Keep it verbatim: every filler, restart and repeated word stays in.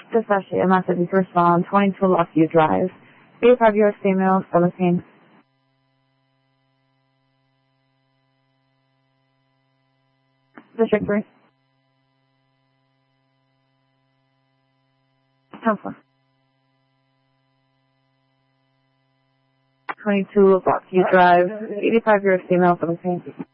Dispatch a message to respond, twenty-two Lockview Drive. eighty-five-year-old female, Philippines. District three. Counselor. twenty-two Lockview Drive. eighty-five-year-old female, Philippines.